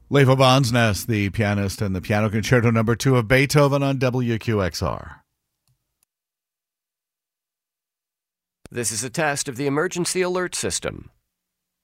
Leva Bonsness, the pianist, and the Piano Concerto No. 2 of Beethoven on WQXR. This is a test of the emergency alert system.